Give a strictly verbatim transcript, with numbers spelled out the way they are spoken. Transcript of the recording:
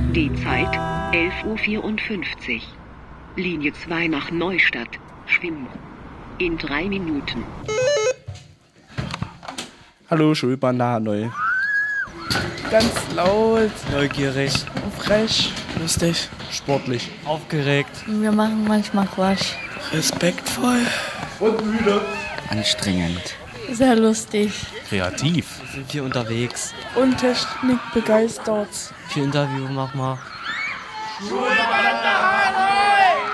Die Zeit elf Uhr vierundfünfzig. Linie zwei nach Neustadt. Schwimmen. In drei Minuten. Hallo, Schulbahn da neu. Ganz laut, Neugierig, frech, lustig, Sportlich. aufgeregt, Wir machen manchmal Quatsch. respektvoll. Und müde. Anstrengend. Sehr lustig. Kreativ. sind viel unterwegs. Und Technik begeistert. Viel Interview mach mal. Schulbahn